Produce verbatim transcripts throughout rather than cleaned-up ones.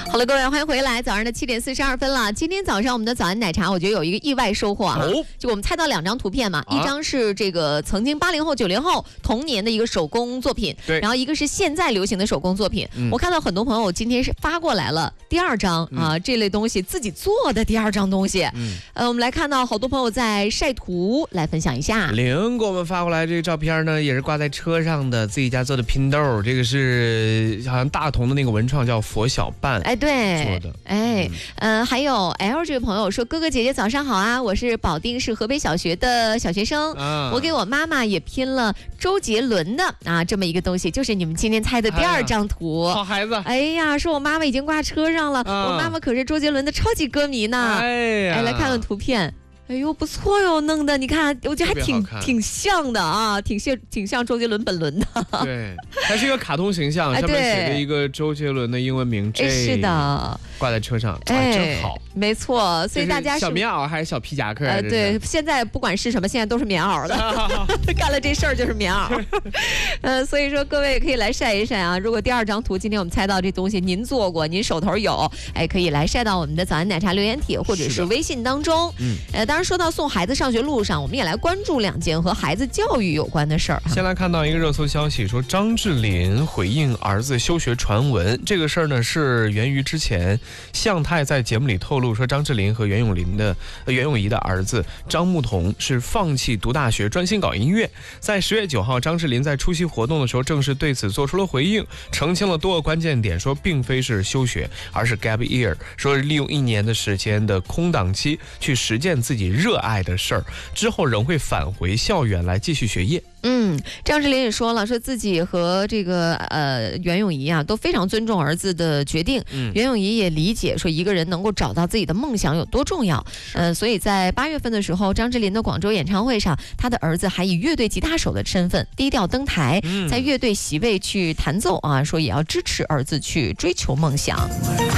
好了，各位，欢迎回来。早上的七点四十二分了。今天早上我们的早安奶茶，我觉得有一个意外收获啊！哦、就我们猜到两张图片嘛，啊、一张是这个曾经八零后、九零后童年的一个手工作品， 对， 然后一个是现在流行的手工作品。嗯、我看到很多朋友今天是发过来了第二张、嗯、啊，这类东西自己做的第二张东西。嗯，呃，我们来看到好多朋友在晒图，来分享一下。 玲给我们发过来这个照片呢，也是挂在车上的自己家做的拼豆，这个是好像大同的那个文创叫佛小伴。 哎，对， 做的， 哎，嗯、呃，还有 L 这位朋友说，哥哥姐姐早上好啊，我是保定市河北小学的小学生，啊、我给我妈妈也拼了周杰伦的啊这么一个东西，就是你们今天猜的第二张图。 哎、好孩子， 哎呀，说我妈妈已经挂车上了，啊、我妈妈可是周杰伦的超级歌迷呢。 哎呀， 哎，来看看图片。哎呦，不错哟，弄的你看，我觉得还挺挺像的啊，挺像挺像周杰伦本伦的。 对，还是一个卡通形象，上面写着一个周杰伦的英文名 J， 是的， 挂在车上， 哎， 真好。 没错，所以大家小棉袄还是小皮夹克？ 呃，对，现在不管是什么，现在都是棉袄的，干了这事儿就是棉袄。呃，所以说各位可以来晒一晒啊。如果第二张图今天我们猜到这东西您做过，您手头有，哎，可以来晒到我们的早安奶茶留言帖或者是微信当中。嗯，呃，当然说到送孩子上学路上，我们也来关注两件和孩子教育有关的事儿。 先来看到一个热搜消息，说张智霖回应儿子休学传闻。这个事儿呢是源于之前向太在节目里透露说，张智霖和袁咏琳的、呃、袁咏仪的儿子张牧童是放弃读大学，专心搞音乐。在十月九号，张智霖在出席活动的时候，正式对此做出了回应，澄清了多个关键点，说并非是休学，而是 gap year， 说利用一年的时间的空档期去实践自己热爱的事儿，之后仍会返回校园来继续学业。 嗯，张智霖也说了，说自己和这个呃袁咏仪啊都非常尊重儿子的决定。嗯，袁咏仪也理解说一个人能够找到自己的梦想有多重要。呃，所以在八月份的时候，张智霖的广州演唱会上，他的儿子还以乐队吉他手的身份低调登台，嗯、在乐队席位去弹奏啊，说也要支持儿子去追求梦想。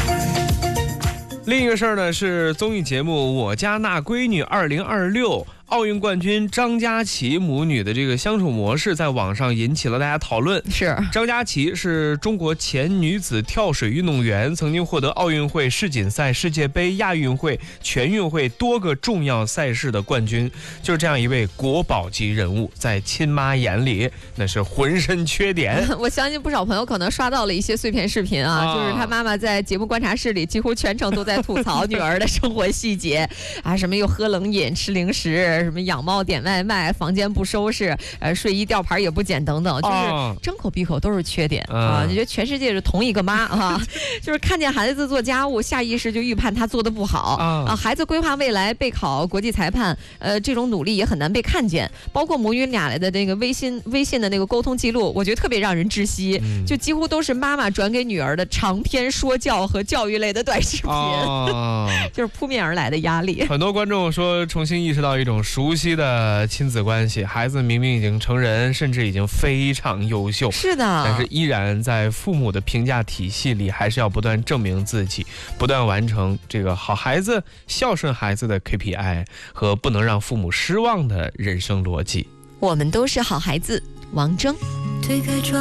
另一个事儿呢是综艺节目《我家那闺女二零二六》。奥运冠军张家齐母女的这个相处模式在网上引起了大家讨论。 是张家齐是中国前女子跳水运动员，曾经获得奥运会、世锦赛、世界杯、亚运会、全运会多个重要赛事的冠军。就是这样一位国宝级人物，在亲妈眼里那是浑身缺点。 我相信不少朋友可能刷到了一些碎片视频啊，啊就是他妈妈在节目观察室里几乎全程都在吐槽女儿的生活细节啊，什么又喝冷饮、吃零食。什么养猫点外卖，房间不收拾，呃，睡衣吊牌也不捡等等，就是张口闭口都是缺点、哦、啊！你觉得全世界是同一个妈啊？就是看见孩子做家务，下意识就预判他做的不好啊！啊孩子规划未来备考国际裁判，呃，这种努力也很难被看见。包括母女俩的那个微信微信的那个沟通记录，我觉得特别让人窒息，嗯、就几乎都是妈妈转给女儿的长篇说教和教育类的短视频，哦、就是扑面而来的压力。 很多观众说，重新意识到一种熟悉的亲子关系，孩子明明已经成人，甚至已经非常优秀， 是的， 但是依然在父母的评价体系里，还是要不断证明自己，不断完成这个好孩子、孝顺孩子的 K P I 和不能让父母失望的人生逻辑。 我们都是好孩子，王铮。推开窗